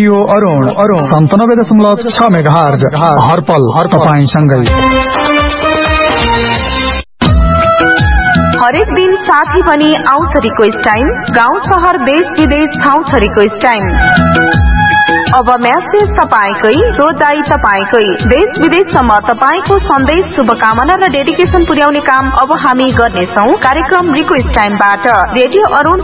Radio Arun 97.6 megahertz हरपल तपाईंसँगै। हरेक दिन साथी पनि आउँछ रिक्वेस्ट टाइम, गाउँ शहर देश विदेश ठाउँ छ रिक्वेस्ट टाइम। अब म्यासेज तपाईकै, रोजाई तपाईकै, देश विदेशसम्म तपाईको सन्देश, शुभकामना र डेडिकेसन पुर्याउने काम अब हामी गर्नेछौं कार्यक्रम रिक्वेस्ट टाइमबाट। रेडियो अरुण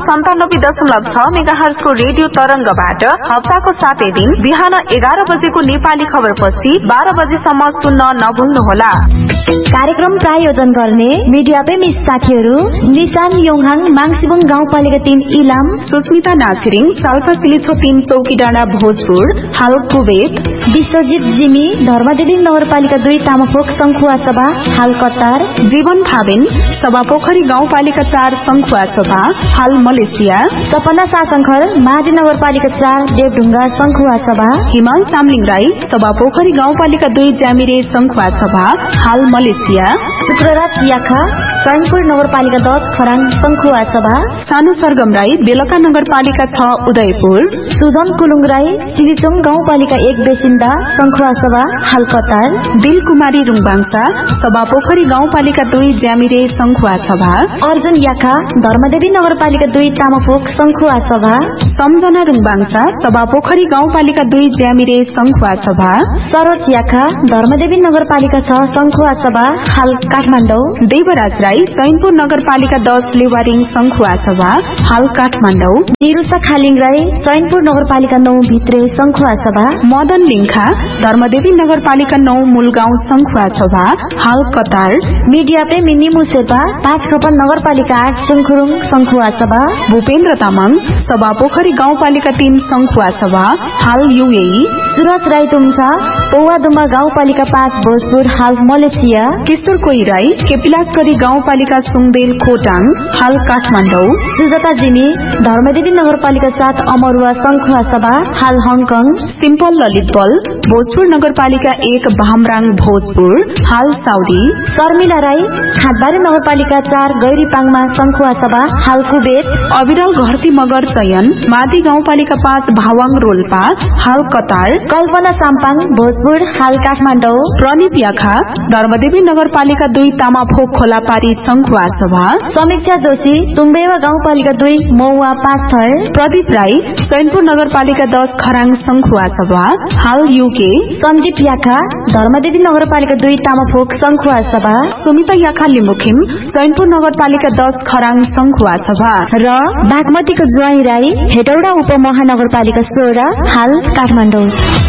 97.6 मेगाहर्जको रेडियो तरंगबाट हप्ताको 7 दिन बिहान 11 बजेको नेपाली खबर पछि 12 बजेसम्म सुन्न नभुल्नुहोला। कार्यक्रम प्रायोजन गर्ने मिडिया प्रेमी साथीहरू निशान योङहाङ माङसिबुङ गाउँपालिका 3 इलाम, सुस्मिता नाछिरिङ साल्पा सिलिछो 3 चौकी डाँडा भोजपुर हाल कुवेत, विश्वजित जिमी धर्मदेवी नगरपालिका 2 तामापोख संखुवा सभा हाल कतार, जीवन भावेन सभापोखरी गाउँपालिका 4 संखुवा सभा हाल मलेसिया, सपना सासंखर माडी नगरपालिका 4 देवढुङ्गा संखुवा सभा, हिमाल चामलिङ राई सभापोखरी गाउँपालिका 2 ज्यामिरे संखुवा सभा हाल मलेसिया, शुक्रराज याखा चैनपुर नगरपालिका 10 खराङ संखुवा सभा, सानो सरगम राई बेलका नगरपालिका 6 उदयपुर, सुजन कुलुङ राई सिलिचुङ गाउँपालिका 1 बेसिन्दा संखुवा सभा हाल कतार, दिल कुमारी रुङबाङसा सभापोखरी गाउँपालिका 2 ज्यामिरे संखुवा सभा, अर्जुन याखा धर्मदेवी नगरपालिका 2 तामापोख संखुवा सभा, सम्झना रुङबाङसा सभापोखरी गाउँपालिका 2 ज्यामिरे संखुवा सभा, सरोज याखा धर्मदेवी नगरपालिका 6 संखुवा सभा हाल काठमाडौँ, देवराज राई चैनपुर नगरपालिका 10 लेवारिङ संखुवा सभा हाल काठमाडौँ, निरुषा खालिङ राई चैनपुर नगरपालिका 9 भित्रे संखुवा सभा, मदन लिङ्खा धर्मदेवी नगरपालिका 9 मूलगाउँ संखुवा सभा हाल कतार, मिडिया प्रेमी निमु शेर्पा 5 खपन नगरपालिका 8 चुङखुरुङ संखुवा सभा, भूपेन्द्र तामाङ सभापोखरी गाउँपालिका 3 संखुवा सभा हाल युएई, सुरज राई तुम्सा पौवादुमा गाउँपालिका 5 भोजपुर हाल मलेसिया, किशोर कोई राई केपिलासगढी गाउँपालिका सुङदेल खोटाङ हाल काठमाडौँ, सुजता जिमी धर्मदेवी नगरपालिका 7 अमरुवा संखुवा सभा हाल हङकङ, सिम्पल ललितबल भोजपुर नगरपालिका 1 भामराङ भोजपुर हाल साउदी, शर्मिला राई खाटबारी नगरपालिका 4 गैरीपाङमा संखुवा सभा हाल कुवेत, अविरल घरती मगर चयन मादी गाउँपालिका 5 भावाङ रोल्पा हाल कतार, कल्पना साम्पाङ भोजपुर हाल काठमाडौँ, प्रनिप याखा धर्मदेवी नगरपालिका 2 तामाफोक खोलापारी संखुवा सभा, समीक्षा जोशी तुम्बेवा गाउँपालिका 2 मौवा 5 थर, प्रदीप राई चैनपुर नगरपालिका 10 खराङ संखुवा सभा हाल युके, सन्दीप याखा धर्मदेवी नगरपालिका 2 तामाफोक संखुवा सभा, सुमिता याखा लिमुखिम चैनपुर नगरपालिका 10 खराङ संखुवा सभा र बागमतीको ज्वाई राई हेटौडा उपमहानगरपालिका 16 हाल काठमाडौँ।